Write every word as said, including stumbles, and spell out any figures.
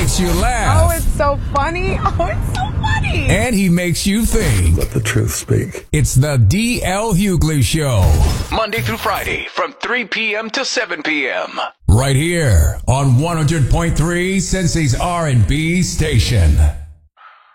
makes you laugh. Oh, it's so funny. Oh, it's so funny. And he makes you think. Let the truth speak. It's the D L. Hughley Show. Monday through Friday from three p.m. to seven p.m. Right here on one hundred point three Cincy's R and B station.